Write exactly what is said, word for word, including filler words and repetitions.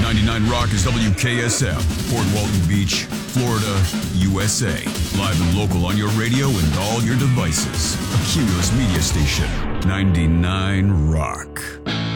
ninety-nine Rock is W K S F, Port Walton Beach, Florida, U S A. Live and local on your radio and all your devices. A Cumulus media station. ninety-nine Rock.